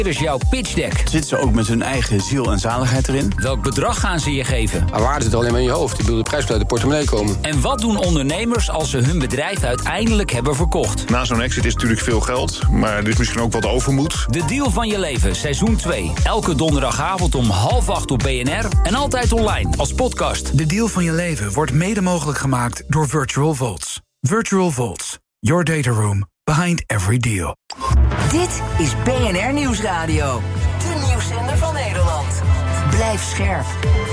Dus jouw pitch deck. Zitten ze ook met hun eigen ziel en zaligheid erin? Welk bedrag gaan ze je geven? Maar waarde zit alleen maar in je hoofd. De prijs moet uit de portemonnee komen. En wat doen ondernemers als ze hun bedrijf uiteindelijk hebben verkocht? Na zo'n exit is natuurlijk veel geld, maar er is misschien ook wat overmoed. De Deal van je leven, seizoen 2. Elke donderdagavond om 7:30 op BNR en altijd online als podcast. De Deal van je leven wordt mede mogelijk gemaakt door Virtual Vaults. Virtual Vaults, your data room behind every deal. Dit is BNR Nieuwsradio. De nieuwszender van Nederland. Blijf scherp.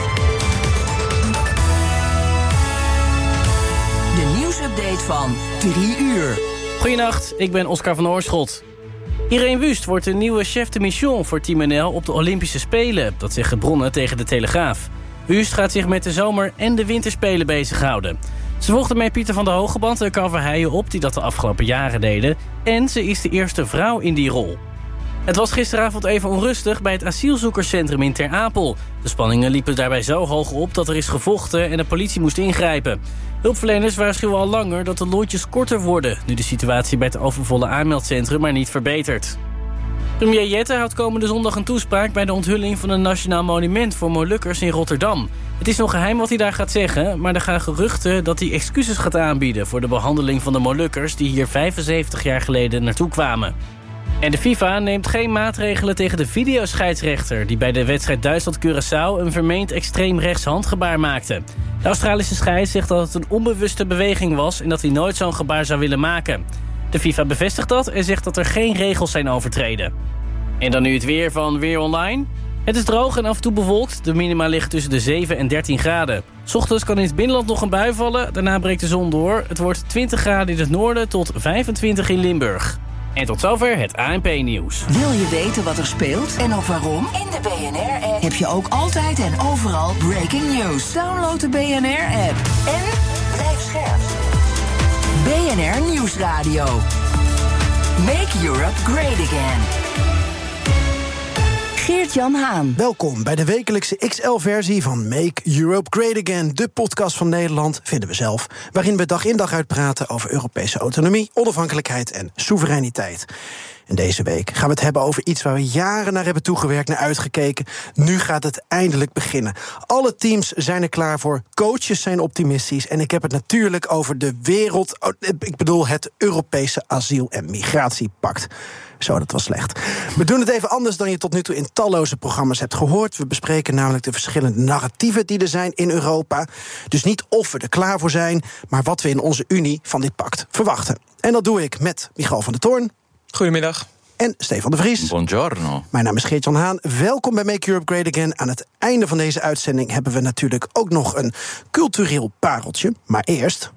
De nieuwsupdate van 3 uur. Goedenacht, ik ben Oscar van Oorschot. Irene Wust wordt de nieuwe chef de mission voor Team NL op de Olympische Spelen. Dat zeggen bronnen tegen de Telegraaf. Wust gaat zich met de zomer- en de winterspelen bezighouden. Ze volgde mee Pieter van der Hogeband en Carl Verheijen op, die dat de afgelopen jaren deden. En ze is de eerste vrouw in die rol. Het was gisteravond even onrustig bij het asielzoekerscentrum in Ter Apel. De spanningen liepen daarbij zo hoog op dat er is gevochten en de politie moest ingrijpen. Hulpverleners waarschuwen al langer dat de loodjes korter worden, nu de situatie bij het overvolle aanmeldcentrum maar niet verbetert. Premier Jette houdt komende zondag een toespraak bij de onthulling van een nationaal monument voor Molukkers in Rotterdam. Het is nog geheim wat hij daar gaat zeggen, maar er gaan geruchten dat hij excuses gaat aanbieden voor de behandeling van de Molukkers die hier 75 jaar geleden naartoe kwamen. En de FIFA neemt geen maatregelen tegen de videoscheidsrechter die bij de wedstrijd Duitsland-Curaçao een vermeend extreem rechts handgebaar maakte. De Australische scheids zegt dat het een onbewuste beweging was en dat hij nooit zo'n gebaar zou willen maken. De FIFA bevestigt dat en zegt dat er geen regels zijn overtreden. En dan nu het weer van Weer Online. Het is droog en af en toe bewolkt. De minima liggen tussen de 7 en 13 graden. 's Ochtends kan in het binnenland nog een bui vallen. Daarna breekt de zon door. Het wordt 20 graden in het noorden tot 25 in Limburg. En tot zover het ANP-nieuws. Wil je weten wat er speelt en ook waarom? In de BNR-app heb je ook altijd en overal breaking news. Download de BNR-app en blijf scherp. BNR Nieuwsradio. Make Europe great again. Geert-Jan Haan. Welkom bij de wekelijkse XL-versie van Make Europe Great Again. De podcast van Nederland, vinden we zelf. Waarin we dag in dag uit praten over Europese autonomie, onafhankelijkheid en soevereiniteit. En deze week gaan we het hebben over iets waar we jaren naar hebben toegewerkt, naar uitgekeken. Nu gaat het eindelijk beginnen. Alle teams zijn er klaar voor, coaches zijn optimistisch. En ik heb het natuurlijk over de het Europese asiel- en migratiepact. Zo, dat was slecht. We doen het even anders dan je tot nu toe in talloze programma's hebt gehoord. We bespreken namelijk de verschillende narratieven die er zijn in Europa. Dus niet of we er klaar voor zijn, maar wat we in onze Unie van dit pact verwachten. En dat doe ik met Michal van der Toorn. Goedemiddag. En Stefan de Vries. Buongiorno. Mijn naam is Geert-Jan Haan. Welkom bij Make Europe Great Again. Aan het einde van deze uitzending hebben we natuurlijk ook nog een cultureel pareltje. Maar eerst...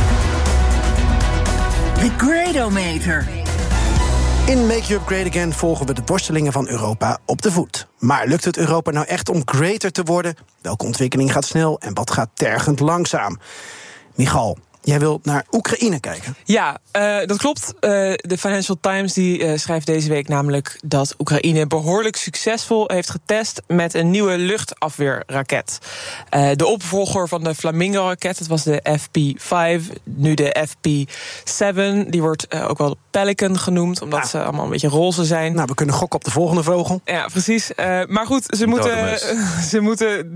The Gradometer. In Make Europe Great Again volgen we de worstelingen van Europa op de voet. Maar lukt het Europa nou echt om greater te worden? Welke ontwikkeling gaat snel en wat gaat tergend langzaam? Michal, jij wilt naar Oekraïne kijken. Ja, dat klopt. De Financial Times die schrijft deze week namelijk dat Oekraïne behoorlijk succesvol heeft getest met een nieuwe luchtafweerraket. De opvolger van de Flamingo-raket, dat was de FP5, nu de FP7. Die wordt ook wel de Pelican genoemd, omdat ze allemaal een beetje roze zijn. Nou, we kunnen gokken op de volgende vogel. Ja, precies. Maar goed, ze moeten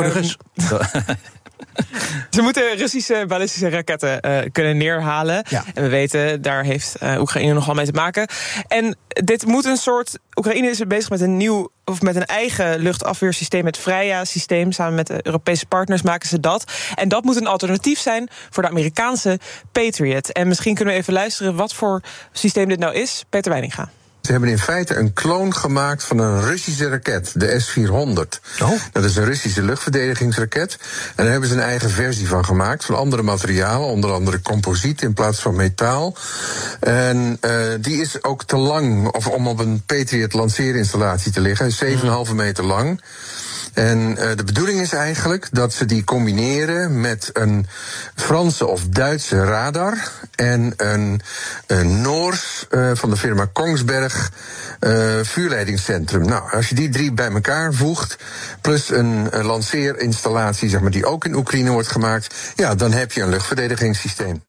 Ze moeten Russische ballistische raketten kunnen neerhalen. Ja. En we weten, daar heeft Oekraïne nogal mee te maken. En dit moet een soort... Oekraïne is bezig met een eigen luchtafweersysteem, het Freya-systeem. Samen met de Europese partners maken ze dat. En dat moet een alternatief zijn voor de Amerikaanse Patriot. En misschien kunnen we even luisteren wat voor systeem dit nou is. Peter Weininga. Ze hebben in feite een kloon gemaakt van een Russische raket, de S-400. Oh. Dat is een Russische luchtverdedigingsraket. En daar hebben ze een eigen versie van gemaakt, van andere materialen, onder andere composiet in plaats van metaal. En die is ook te lang om op een Patriot lanceerinstallatie te liggen. 7,5 meter lang. En de bedoeling is eigenlijk dat ze die combineren met een Franse of Duitse radar en een Noors van de firma Kongsberg vuurleidingscentrum. Nou, als je die 3 bij elkaar voegt, plus een lanceerinstallatie, zeg maar, die ook in Oekraïne wordt gemaakt, ja, dan heb je een luchtverdedigingssysteem.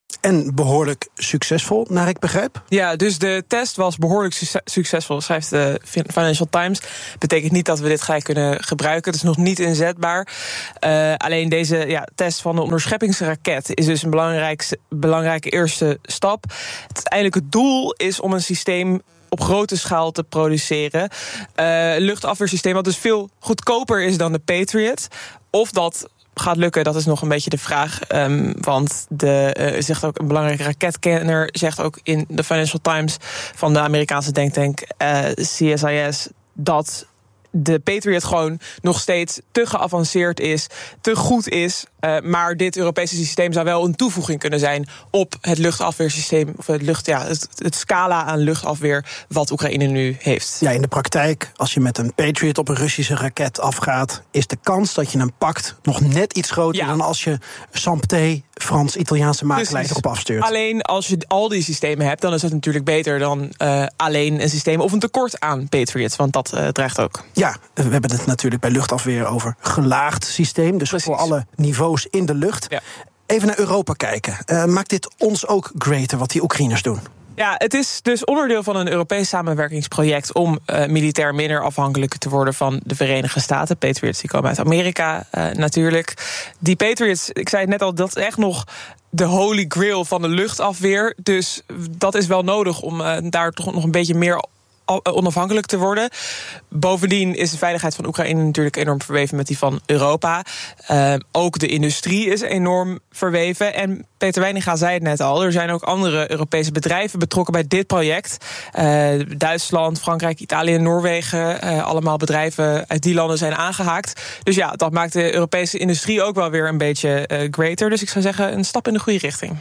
En behoorlijk succesvol, naar ik begrijp. Ja, dus de test was behoorlijk succesvol, schrijft de Financial Times. Betekent niet dat we dit gelijk kunnen gebruiken. Het is nog niet inzetbaar. Alleen deze test van de onderscheppingsraket is dus een belangrijke eerste stap. Uiteindelijk het doel is om een systeem op grote schaal te produceren. Luchtafweersysteem wat dus veel goedkoper is dan de Patriot. Of dat gaat lukken, dat is nog een beetje de vraag. Want zegt ook een belangrijke raketkenner, zegt ook in de Financial Times van de Amerikaanse denktank CSIS, dat de Patriot gewoon nog steeds te geavanceerd is, te goed is. Maar dit Europese systeem zou wel een toevoeging kunnen zijn op het luchtafweersysteem, of het scala aan luchtafweer wat Oekraïne nu heeft. Ja, in de praktijk, als je met een Patriot op een Russische raket afgaat, is de kans dat je hem pakt nog net iets groter dan als je Sampté, Frans-Italiaanse makelij erop afstuurt. Alleen als je al die systemen hebt, dan is het natuurlijk beter dan alleen een systeem of een tekort aan Patriots, want dat dreigt ook. Ja, we hebben het natuurlijk bij luchtafweer over gelaagd systeem, dus voor alle niveaus in de lucht. Ja. Even naar Europa kijken. Maakt dit ons ook greater wat die Oekraïners doen? Ja, het is dus onderdeel van een Europees samenwerkingsproject om militair minder afhankelijk te worden van de Verenigde Staten. Patriots die komen uit Amerika natuurlijk. Die Patriots, ik zei het net al, dat is echt nog de holy grail van de luchtafweer. Dus dat is wel nodig om daar toch nog een beetje meer onafhankelijk te worden. Bovendien is de veiligheid van Oekraïne natuurlijk enorm verweven met die van Europa. Ook de industrie is enorm verweven. En Peter Weininga zei het net al, er zijn ook andere Europese bedrijven betrokken bij dit project. Duitsland, Frankrijk, Italië, Noorwegen, allemaal bedrijven uit die landen zijn aangehaakt. Dus ja, dat maakt de Europese industrie ook wel weer een beetje greater. Dus ik zou zeggen, een stap in de goede richting.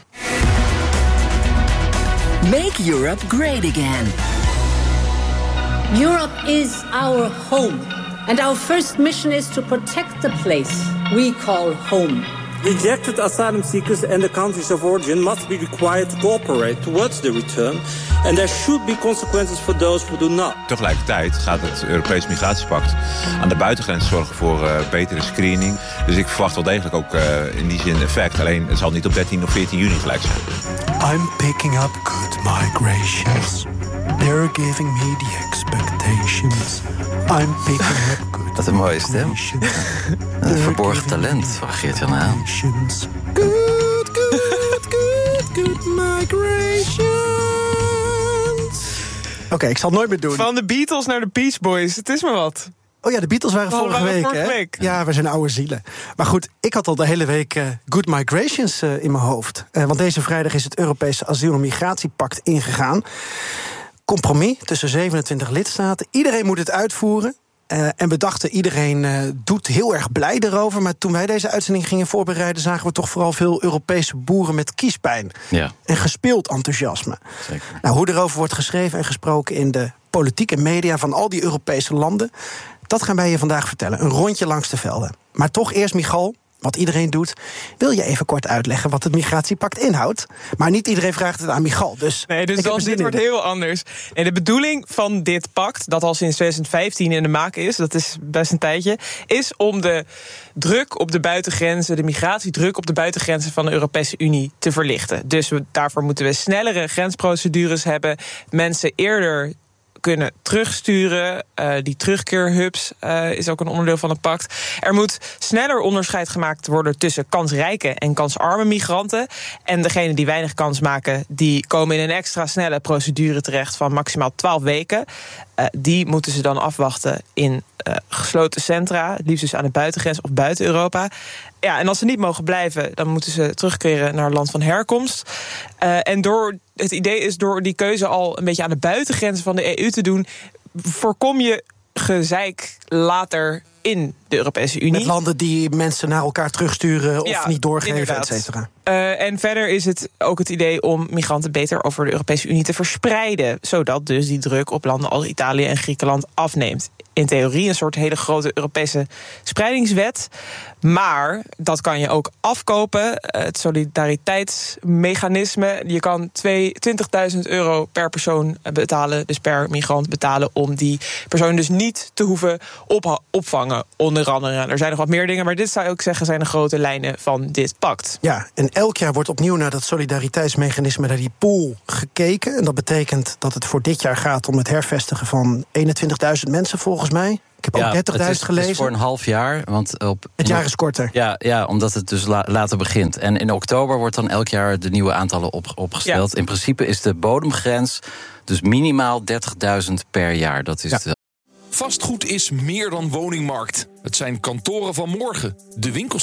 Make Europe great again. Europe is our home, and our first mission is to protect the place we call home. Rejected asylum seekers and the countries of origin must be required to cooperate towards the return, and there should be consequences for those who do not. Tegelijkertijd gaat het Europees Migratiepact aan de buitengrens zorgen voor betere screening. Dus ik verwacht wel degelijk ook in die zin effect. Alleen het zal niet op 13 of 14 juni gelijk zijn. I'm picking up good migrations. They're giving me the expectations. I'm picking up good. Wat een mooie stem. Een verborgen talent van Geert-Jan Haan. Good migrations. Oké, ik zal het nooit meer doen. Van de Beatles naar de Beach Boys, het is maar wat. Oh ja, de Beatles waren vorige week. Ja, we zijn oude zielen. Maar goed, ik had al de hele week Good Migrations in mijn hoofd. Want deze vrijdag is het Europese Asiel- en Migratiepact ingegaan. Compromis tussen 27 lidstaten. Iedereen moet het uitvoeren. En we dachten, iedereen doet heel erg blij erover. Maar toen wij deze uitzending gingen voorbereiden, zagen we toch vooral veel Europese boeren met kiespijn. Ja. En gespeeld enthousiasme. Zeker. Nou, hoe erover wordt geschreven en gesproken in de politiek en media van al die Europese landen, dat gaan wij je vandaag vertellen. Een rondje langs de velden. Maar toch eerst, Michal, wat iedereen doet, wil je even kort uitleggen wat het migratiepact inhoudt? Maar niet iedereen vraagt het aan Michal. Dus dit wordt heel anders. En de bedoeling van dit pact, dat al sinds 2015 in de maak is, dat is best een tijdje, is om de druk op de buitengrenzen, de migratiedruk op de buitengrenzen van de Europese Unie te verlichten. Dus daarvoor moeten we snellere grensprocedures hebben, mensen eerder kunnen terugsturen. Die terugkeerhubs is ook een onderdeel van het pact. Er moet sneller onderscheid gemaakt worden tussen kansrijke en kansarme migranten. En degenen die weinig kans maken, die komen in een extra snelle procedure terecht van maximaal 12 weken. Die moeten ze dan afwachten in gesloten centra, liefst dus aan de buitengrens of buiten Europa. Ja, en als ze niet mogen blijven, dan moeten ze terugkeren naar het land van herkomst. Het idee is door die keuze al een beetje aan de buitengrenzen van de EU te doen, voorkom je gezeik later in de Europese Unie. Met landen die mensen naar elkaar terugsturen of niet doorgeven, inderdaad. et cetera. En verder is het ook het idee om migranten beter over de Europese Unie te verspreiden, zodat dus die druk op landen als Italië en Griekenland afneemt. In theorie een soort hele grote Europese spreidingswet. Maar dat kan je ook afkopen. Het solidariteitsmechanisme. Je kan €20.000 per persoon betalen, dus per migrant betalen, om die persoon dus niet te hoeven opvangen. opvangen, onder andere. Er zijn nog wat meer dingen, maar dit zou ik ook zeggen zijn de grote lijnen van dit pact. Ja, en elk jaar wordt opnieuw naar dat solidariteitsmechanisme, naar die pool gekeken. En dat betekent dat het voor dit jaar gaat om het hervestigen van 21.000 mensen volgens mij. Ik heb ook 30.000 gelezen. Het is voor een half jaar. Want het jaar is korter. Ja, omdat het dus later begint. En in oktober wordt dan elk jaar de nieuwe aantallen opgesteld. Ja. In principe is de bodemgrens dus minimaal 30.000 per jaar. Dat is Vastgoed is meer dan woningmarkt. Het zijn kantoren van morgen. De winkels